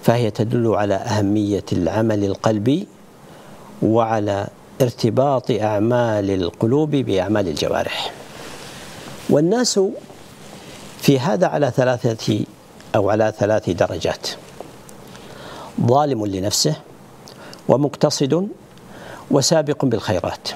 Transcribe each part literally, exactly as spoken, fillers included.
فهي تدل على أهمية العمل القلبي وعلى ارتباط أعمال القلوب بأعمال الجوارح. والناس في هذا على ثلاثة أو على ثلاث درجات: ظالم لنفسه، ومقتصد، وسابق بالخيرات.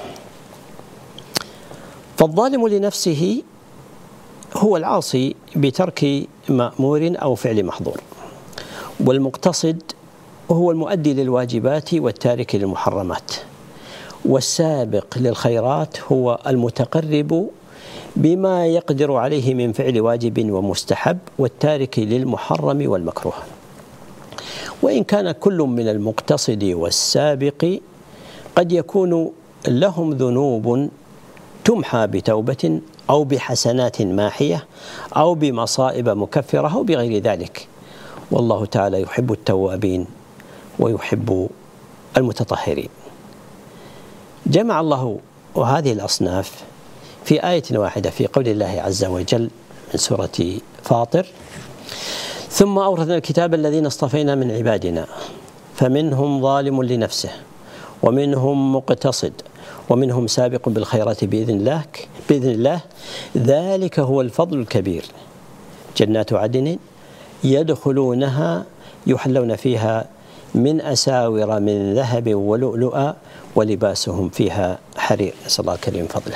فالظالم لنفسه هو العاصي بترك مأمور أو فعل محظور، والمقتصد هو المؤدي للواجبات والتارك للمحرمات، والسابق للخيرات هو المتقرب بما يقدر عليه من فعل واجب ومستحب والتارك للمحرم والمكروه. وإن كان كل من المقتصد والسابق قد يكون لهم ذنوب تمحى بتوبة أو بحسنات ماحية أو بمصائب مكفرة أو بغير ذلك، والله تعالى يحب التوابين ويحب المتطهرين. جمع الله هذه الأصناف في آية واحدة في قول الله عز وجل من سورة فاطر: ثم أورثنا الكتاب الذين اصطفينا من عبادنا فمنهم ظالم لنفسه ومنهم مقتصد ومنهم سابق بالخيرات بإذن الله بإذن الله ذلك هو الفضل الكبير. جنات عدن يدخلونها يحلون فيها من أساور من ذهب ولؤلؤا ولباسهم فيها حرير. نسأل الله الكريم فضله.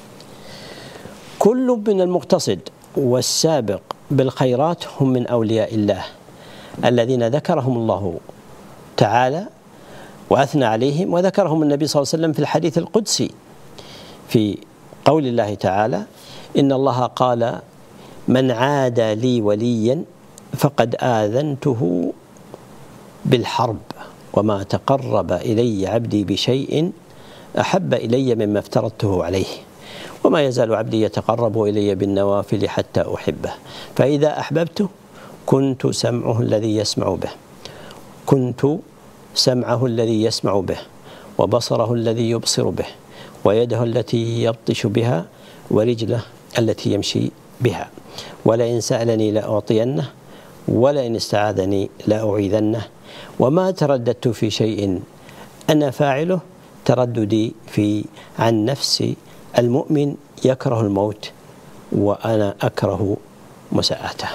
كل من المقتصد والسابق بالخيرات هم من أولياء الله الذين ذكرهم الله تعالى وأثنى عليهم، وذكرهم النبي صلى الله عليه وسلم في الحديث القدسي في قول الله تعالى: إن الله قال: من عادى لي وليا فقد آذنته بالحرب وما تقرب إلي عبدي بشيء أحب إلي مما افترضته عليه وما يزال عبدي يتقرب إلي بالنوافل حتى أحبه فإذا أحببته كنت سمعه الذي يسمع به كنت سمعه الذي يسمع به وبصره الذي يبصر به ويده التي يبطش بها ورجله التي يمشي بها ولئن سألني لأعطينه ولئن استعاذني لأعيذنه وما ترددت في شيء أنا فاعله ترددي في عن نفس المؤمن يكره الموت وأنا أكره مساءته.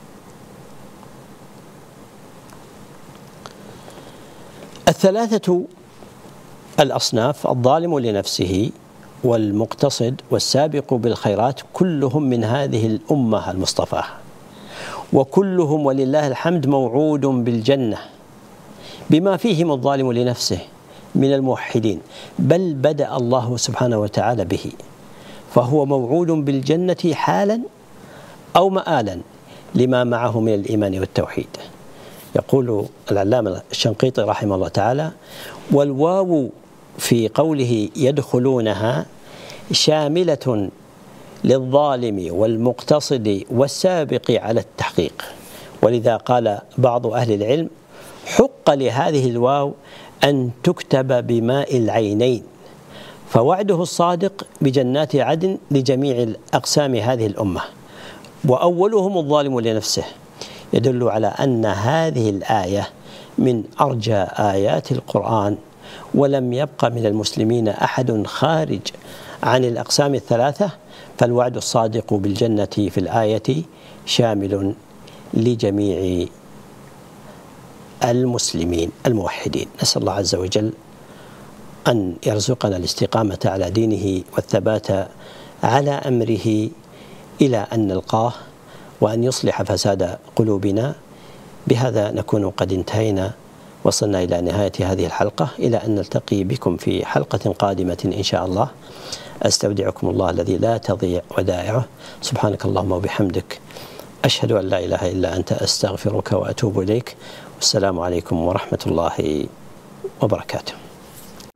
الثلاثة الأصناف: الظالم لنفسه والمقتصد والسابق بالخيرات، كلهم من هذه الأمة المصطفى، وكلهم ولله الحمد موعود بالجنة بما فيهم الظالم لنفسه من الموحدين، بل بدأ الله سبحانه وتعالى به، فهو موعود بالجنة حالا أو مآلا لما معه من الإيمان والتوحيد. يقول العلامة الشنقيطي رحمه الله تعالى: والواو في قوله يدخلونها شاملة للظالم والمقتصد والسابق على التحقيق، ولذا قال بعض أهل العلم: حق لهذه الواو أن تكتب بماء العينين، فوعده الصادق بجنات عدن لجميع الأقسام هذه الأمة، وأولهم الظالم لنفسه، يدل على أن هذه الآية من أرجى آيات القرآن، ولم يبق من المسلمين أحد خارج عن الأقسام الثلاثة، فالوعد الصادق بالجنة في الآية شامل لجميع المسلمين الموحدين. نسأل الله عز وجل أن يرزقنا الاستقامة على دينه والثبات على أمره إلى أن نلقاه، وأن يصلح فساد قلوبنا. بهذا نكون قد انتهينا، وصلنا إلى نهاية هذه الحلقة، إلى أن نلتقي بكم في حلقة قادمة إن شاء الله. أستودعكم الله الذي لا تضيع ودائعه. سبحانك اللهم وبحمدك، أشهد أن لا إله إلا أنت، أستغفرك وأتوب إليك. والسلام عليكم ورحمة الله وبركاته.